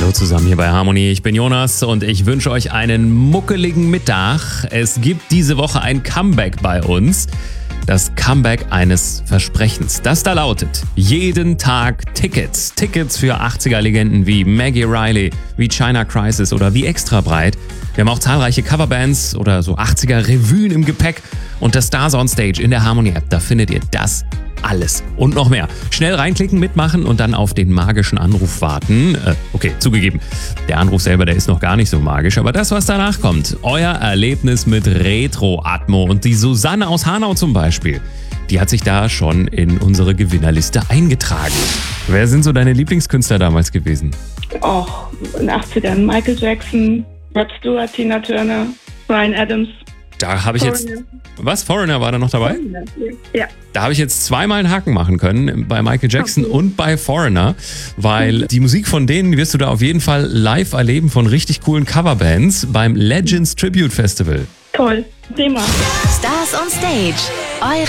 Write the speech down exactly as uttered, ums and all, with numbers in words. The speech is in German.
Hallo zusammen hier bei Harmony. Ich bin Jonas und ich wünsche euch einen muckeligen Mittag. Es gibt diese Woche ein Comeback bei uns. Das Comeback eines Versprechens, das da lautet: jeden Tag Tickets. Tickets für achtziger-Legenden wie Maggie Riley, wie China Crisis oder wie Extra Breit. Wir haben auch zahlreiche Coverbands oder so achtziger-Revuen im Gepäck. Und das Stars on Stage in der Harmony-App, da findet ihr das alles und noch mehr. Schnell reinklicken, mitmachen und dann auf den magischen Anruf warten. Äh, okay, zugegeben, der Anruf selber, der ist noch gar nicht so magisch, aber das, was danach kommt, euer Erlebnis mit Retro-Atmo. Und die Susanne aus Hanau zum Beispiel, die hat sich da schon in unsere Gewinnerliste eingetragen. Wer sind so deine Lieblingskünstler damals gewesen? Auch in den achtzigern Michael Jackson, Rod Stewart, Tina Turner, Bryan Adams. Da habe ich jetzt... Was? Foreigner war da noch dabei? Ja. Da habe ich jetzt zweimal einen Haken machen können, bei Michael Jackson okay. und bei Foreigner, weil die Musik von denen wirst du da auf jeden Fall live erleben von richtig coolen Coverbands beim Legends Tribute Festival. Toll. Thema. Stars on Stage. Eure